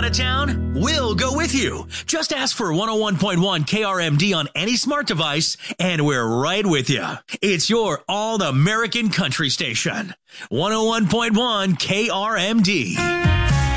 out of town? We'll go with you. Just ask for 101.1 KRMD on any smart device, and we're right with you. It's your all-American country station. 101.1 KRMD.